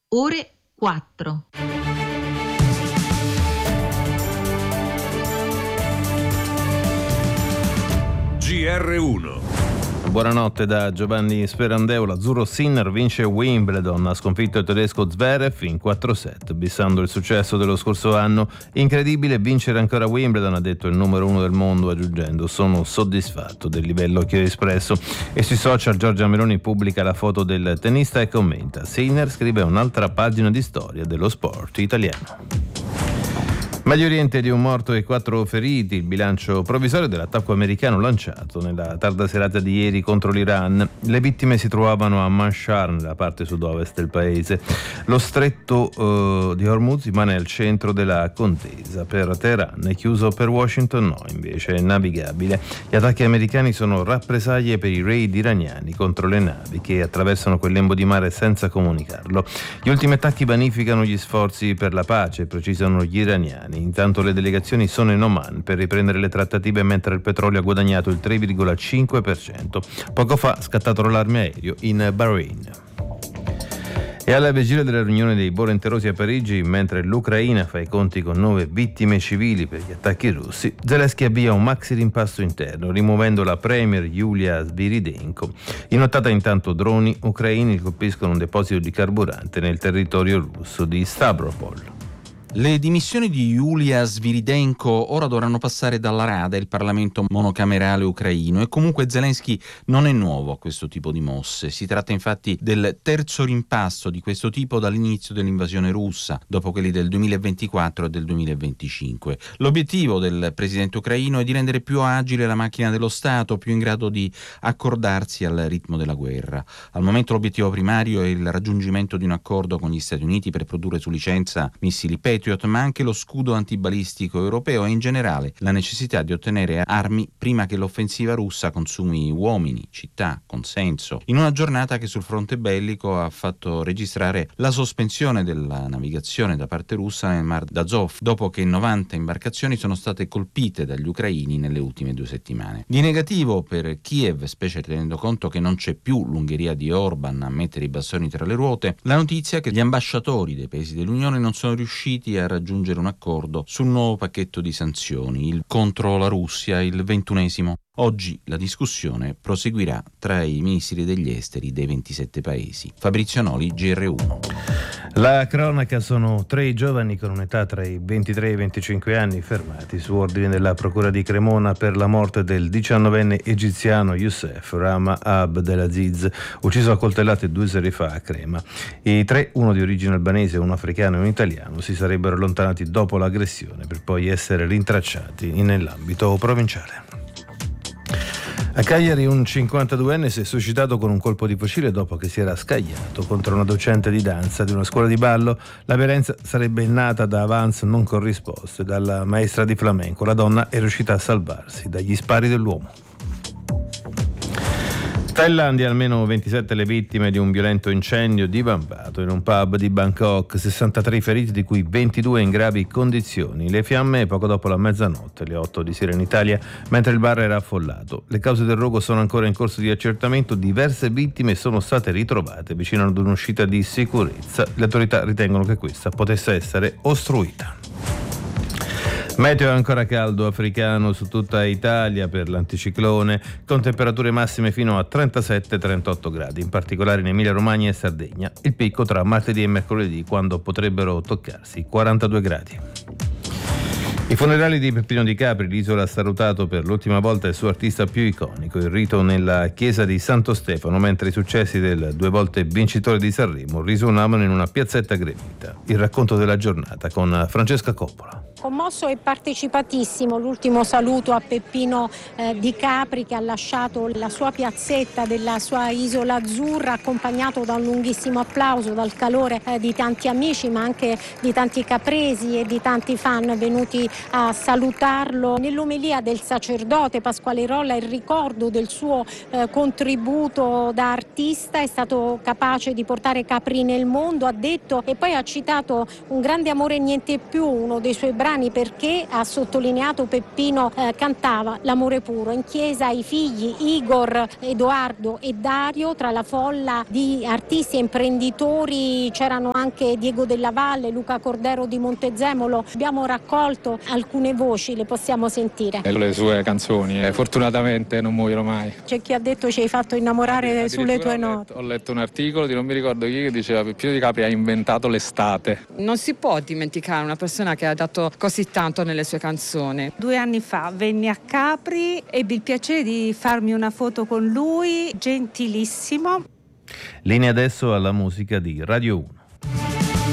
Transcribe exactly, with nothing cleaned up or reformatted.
ore quattro. G R uno. Buonanotte da Giovanni Sperandeo. L'azzurro Sinner vince Wimbledon, ha sconfitto il tedesco Zverev in quattro set, bissando il successo dello scorso anno. Incredibile vincere ancora Wimbledon, ha detto il numero uno del mondo, aggiungendo: sono soddisfatto del livello che ho espresso. E sui social Giorgia Meloni pubblica la foto del tennista e commenta: Sinner scrive un'altra pagina di storia dello sport italiano. Medio Oriente, di un morto e quattro feriti, il bilancio provvisorio dell'attacco americano lanciato nella tarda serata di ieri contro l'Iran. Le vittime si trovavano a Manshar, nella parte sud-ovest del paese. Lo stretto uh, di Hormuz rimane al centro della contesa. Per Teheran è chiuso, per Washington no, invece è navigabile. Gli attacchi americani sono rappresaglie per i raid iraniani contro le navi che attraversano quel lembo di mare senza comunicarlo. Gli ultimi attacchi vanificano gli sforzi per la pace, precisano gli iraniani. Intanto le delegazioni sono in Oman per riprendere le trattative, mentre il petrolio ha guadagnato il tre virgola cinque per cento. Poco fa è scattato l'allarme aereo in Bahrain. E alla vigilia della riunione dei volenterosi a Parigi, mentre l'Ucraina fa i conti con nove vittime civili per gli attacchi russi, Zelensky avvia un maxi rimpasto interno, rimuovendo la premier Yulia Sviridenko. In nottata intanto droni ucraini colpiscono un deposito di carburante nel territorio russo di Stavropol. Le dimissioni di Yulia Sviridenko ora dovranno passare dalla Rada, il Parlamento monocamerale ucraino, e comunque Zelensky non è nuovo a questo tipo di mosse. Si tratta infatti del terzo rimpasto di questo tipo dall'inizio dell'invasione russa, dopo quelli del duemilaventiquattro e del duemilaventicinque. L'obiettivo del presidente ucraino è di rendere più agile la macchina dello Stato, più in grado di accordarsi al ritmo della guerra. Al momento l'obiettivo primario è il raggiungimento di un accordo con gli Stati Uniti per produrre su licenza missili Patriot, ma anche lo scudo antibalistico europeo e in generale la necessità di ottenere armi prima che l'offensiva russa consumi uomini, città, consenso, in una giornata che sul fronte bellico ha fatto registrare la sospensione della navigazione da parte russa nel Mar d'Azov, dopo che novanta imbarcazioni sono state colpite dagli ucraini nelle ultime due settimane. Di negativo per Kiev, specie tenendo conto che non c'è più l'Ungheria di Orban a mettere i bastoni tra le ruote, la notizia che gli ambasciatori dei paesi dell'Unione non sono riusciti a raggiungere un accordo sul nuovo pacchetto di sanzioni il, contro la Russia, il ventunesimo. Oggi la discussione proseguirà tra i ministri degli esteri dei ventisette paesi. Fabrizio Noli, G R uno. La cronaca: sono tre giovani con un'età tra i ventitré e i venticinque anni fermati su ordine della procura di Cremona per la morte del diciannovenne egiziano Youssef Rama Abdelaziz, ucciso a coltellate due sere fa a Crema. I tre, uno di origine albanese, uno africano e un italiano, si sarebbero allontanati dopo l'aggressione per poi essere rintracciati nell'ambito provinciale. A Cagliari un cinquantaduenne si è suicidato con un colpo di fucile dopo che si era scagliato contro una docente di danza di una scuola di ballo. La violenza sarebbe nata da avance non corrisposte dalla maestra di flamenco. La donna è riuscita a salvarsi dagli spari dell'uomo. Thailandia, almeno ventisette le vittime di un violento incendio divampato in un pub di Bangkok, sessantatré i feriti di cui ventidue in gravi condizioni. Le fiamme poco dopo la mezzanotte, le otto di sera in Italia, mentre il bar era affollato. Le cause del rogo sono ancora in corso di accertamento. Diverse vittime sono state ritrovate vicino ad un'uscita di sicurezza. Le autorità ritengono che questa potesse essere ostruita. Meteo ancora caldo africano su tutta Italia per l'anticiclone, con temperature massime fino a trentasette trentotto gradi, in particolare in Emilia Romagna e Sardegna. Il picco tra martedì e mercoledì, quando potrebbero toccarsi quarantadue gradi. I funerali di Peppino Di Capri, l'isola ha salutato per l'ultima volta il suo artista più iconico, il rito nella chiesa di Santo Stefano, mentre i successi del due volte vincitore di Sanremo risuonavano in una piazzetta gremita. Il racconto della giornata con Francesca Coppola. Commosso e partecipatissimo l'ultimo saluto a Peppino eh, Di Capri, che ha lasciato la sua piazzetta della sua isola azzurra, accompagnato da un lunghissimo applauso, dal calore eh, di tanti amici, ma anche di tanti capresi e di tanti fan venuti a salutarlo. Nell'omelia del sacerdote Pasquale Rolla il ricordo del suo eh, contributo da artista. È stato capace di portare Capri nel mondo, ha detto, e poi ha citato Un grande amore e niente più, uno dei suoi brani brani perché, ha sottolineato Peppino, eh, cantava l'amore puro. In chiesa i figli Igor, Edoardo e Dario, tra la folla di artisti e imprenditori c'erano anche Diego Della Valle, Luca Cordero di Montezemolo. Abbiamo raccolto alcune voci, le possiamo sentire. Le sue canzoni eh, fortunatamente non muoiono mai. C'è chi ha detto ci hai fatto innamorare sulle tue note. Ho letto, ho letto un articolo di non mi ricordo chi che diceva Peppino Di Capri ha inventato l'estate. Non si può dimenticare una persona che ha dato così tanto nelle sue canzoni. Due anni fa venni a Capri, ebbi il piacere di farmi una foto con lui, gentilissimo. Linea adesso alla musica di Radio uno.